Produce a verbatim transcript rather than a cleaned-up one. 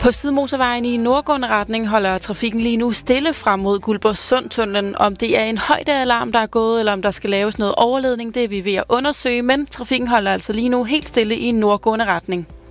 På Sydmotorvejen i nordgående retning holder trafikken lige nu stille frem mod Guldborgsundtunnelen. Om det er en højdealarm, der er gået, eller om der skal laves noget overledning, det er vi ved at undersøge. Men trafikken holder altså lige nu helt stille i nordgående retning.